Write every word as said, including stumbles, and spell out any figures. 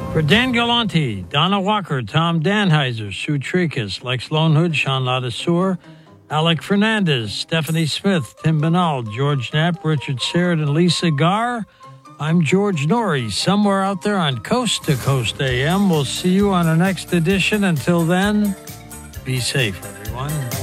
For Dan Galante, Donna Walker, Tom Danheiser, Sue Tricus, Lex Lonehood, Sean Ladisseur, Alec Fernandez, Stephanie Smith, Tim Banal, George Knapp, Richard Serrett, and Lisa Garr. I'm George Norrie, somewhere out there on Coast to Coast A M. We'll see you on our next edition. Until then, be safe, everyone.